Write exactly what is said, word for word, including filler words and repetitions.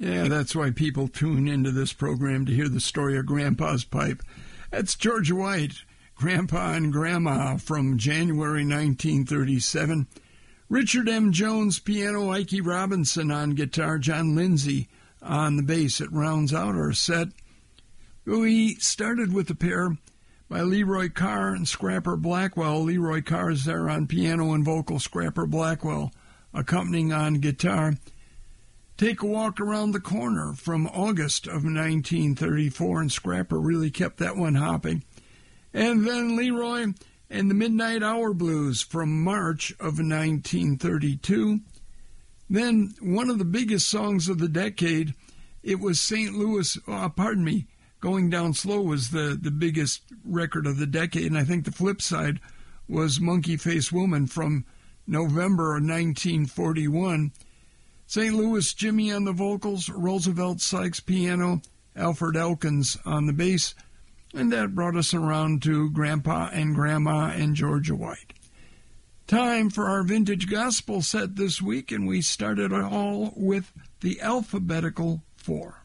Yeah, that's why people tune into this program to hear the story of Grandpa's pipe. That's Georgia White, Grandpa and Grandma from January nineteen thirty-seven. Richard M. Jones, piano, Ike Robinson on guitar, John Lindsay on the bass. It rounds out our set. We started with a pair by Leroy Carr and Scrapper Blackwell. Leroy Carr is there on piano and vocal, Scrapper Blackwell accompanying on guitar. Take a Walk Around the Corner from August of nineteen thirty-four, and Scrapper really kept that one hopping. And then Leroy and the Midnight Hour Blues from March of nineteen thirty-two. Then one of the biggest songs of the decade, it was Saint Louis, oh, pardon me, Going Down Slow was the, the biggest record of the decade, and I think the flip side was Monkey Face Woman from November of nineteen forty-one. Saint Louis Jimmy on the vocals, Roosevelt Sykes piano, Alfred Elkins on the bass, and that brought us around to Grandpa and Grandma and Georgia White. Time for our vintage gospel set this week, and we started it all with the Alphabetical Four.